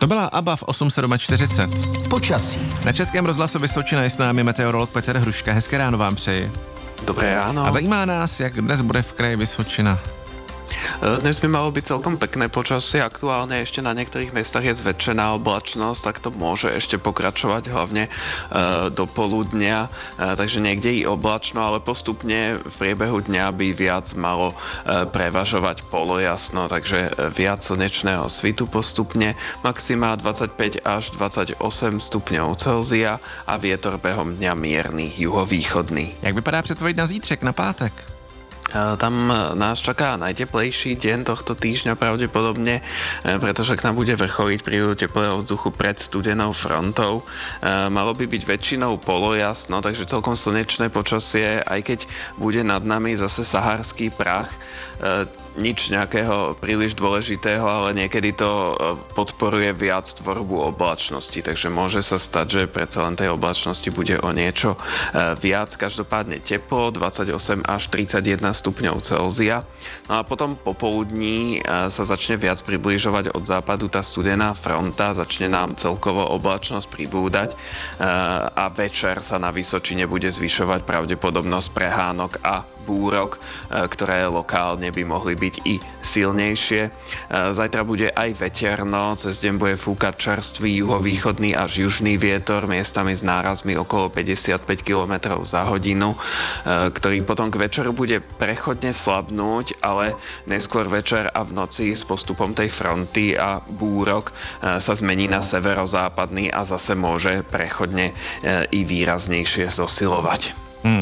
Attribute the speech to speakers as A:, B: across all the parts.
A: To byla ABBA v 8:47.
B: Počasí.
A: Na Českém rozhlasu Vysočina je s námi meteorolog Petr Hruška. Hezké ráno vám přeji.
C: Dobré ráno.
A: A zajímá nás, jak dnes bude v kraji Vysočina.
C: Dnes by malo byť celkom pekné počasie, aktuálne ešte na niektorých miestach je zväčšená oblačnosť, tak to môže ešte pokračovať hlavne do poludnia, takže niekde i oblačno, ale postupne v priebehu dňa by viac malo prevažovať polojasno, takže viac slnečného svitu postupne, maxima 25 až 28 stupňov Celzia a vietor behom dňa mierny juhovýchodný.
A: Jak vypadá předpověď na zítřek, na pátek?
C: Tam nás čaká najteplejší deň tohto týždňa pravdepodobne, pretože k nám bude vrcholiť príliv teplého vzduchu pred studenou frontou. Malo by byť väčšinou polojasno, takže celkom slnečné počasie, aj keď bude nad nami zase saharský prach. Nič nejakého príliš dôležitého, ale niekedy to podporuje viac tvorbu oblačnosti, takže môže sa stať, že predsa len tej oblačnosti bude o niečo viac. Každopádne teplo, 28 až 31 stupňov Celzia. No a potom popoludní sa začne viac približovať od západu tá studená fronta, začne nám celkovo oblačnosť pribúdať a večer sa na Vysočine bude zvyšovať pravdepodobnosť prehánok a búrok, ktoré lokálne by mohli byť i silnejšie. Zajtra bude aj veterno, cez deň bude fúkať čerstvý juhovýchodný až južný vietor, miestami s nárazmi okolo 55 km za hodinu, ktorý potom k večeru bude prechodne slabnúť, ale neskôr večer a v noci s postupom tej fronty a búrok sa zmení na severozápadný a zase môže prechodne i výraznejšie zosilovať.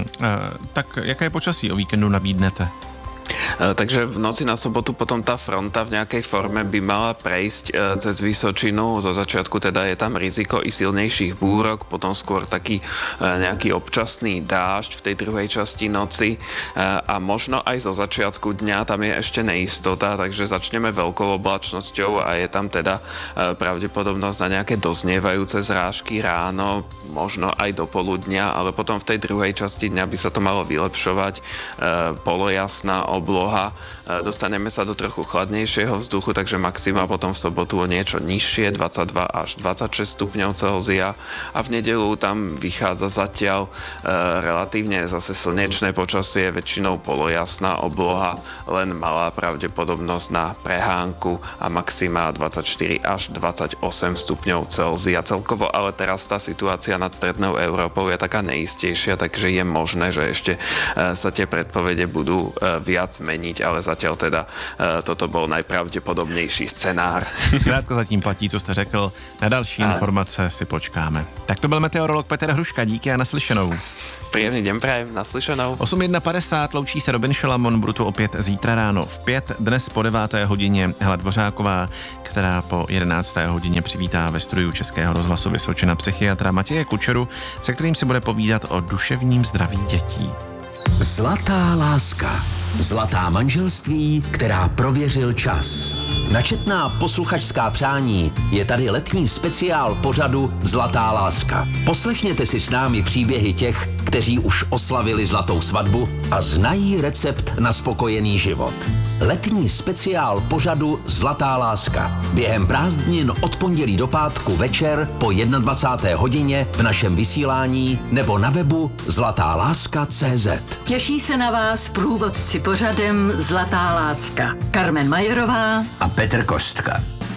A: Tak jaké počasí o víkendu nabídnete?
C: Takže v noci na sobotu potom tá fronta v nejakej forme by mala prejsť cez Vysočinu. Zo začiatku teda je tam riziko i silnejších búrok, potom skôr taký nejaký občasný dážď v tej druhej časti noci a možno aj zo začiatku dňa tam je ešte neistota, takže začneme veľkou oblačnosťou a je tam teda pravdepodobnosť na nejaké doznievajúce zrážky ráno, možno aj do poludnia, ale potom v tej druhej časti dňa by sa to malo vylepšovať, polojasná obloha, dostaneme sa do trochu chladnejšieho vzduchu, takže maxima potom v sobotu o niečo nižšie, 22 až 26 stupňov Celzia a v nedeľu tam vychádza zatiaľ relatívne zase slnečné počasie, väčšinou polojasná obloha, len malá pravdepodobnosť na prehánku a maxima 24 až 28 stupňov Celzia. Celkovo ale teraz tá situácia nad strednou Európou je taká neistejšia, takže je možné, že ešte sa tie predpovede budú viac meniť, ale zatiaľ teda toto bol najpravděpodobnější scenár.
A: Zkrátka zatím platí, co jste řekl. Na další informace si počkáme. Tak to byl meteorolog Petr Hruška, díky a naslyšenou.
C: Příjemný den prajem, naslyšenou.
A: 8:51 loučí se Robin Šalamon, budu tu opět zítra ráno v 5, dnes po 9. hodině Hela Dvořáková, která po 11. hodině přivítá ve studiu Českého rozhlasu Vysočina psychiatra Matěje Kučeru, se kterým se bude povídat o duševním zdraví dětí.
B: Zlatá láska. Zlatá manželství, která prověřil čas. Načetná posluchačská přání je tady letní speciál pořadu Zlatá láska. Poslechněte si s námi příběhy těch, kteří už oslavili zlatou svatbu a znají recept na spokojený život. Letní speciál pořadu Zlatá láska. Během prázdnin od pondělí do pátku večer po 21. hodině v našem vysílání nebo na webu zlatáláska.cz.
D: Těší se na vás průvodci pořadem Zlatá láska. Karmen Majerová
B: a Petr Kostka.